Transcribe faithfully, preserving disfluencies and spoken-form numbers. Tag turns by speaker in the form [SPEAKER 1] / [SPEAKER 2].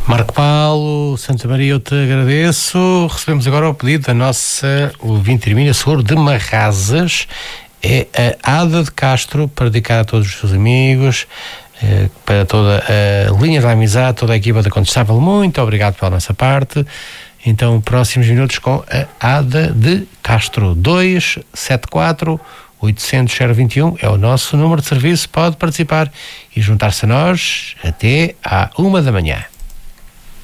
[SPEAKER 1] Marco Paulo, Santa Maria, eu te agradeço. Recebemos agora o pedido da nossa ouvinte Hermínia Seguro de Marrazes. É a Ada de Castro, para dedicar a todos os seus amigos, para toda a linha da amizade, toda a equipa da Contestável. Muito obrigado pela nossa parte. Então, próximos minutos com a Ada de Castro. dois sete quatro oito zero zero dois um é o nosso número de serviço. Pode participar e juntar-se a nós até à uma da manhã.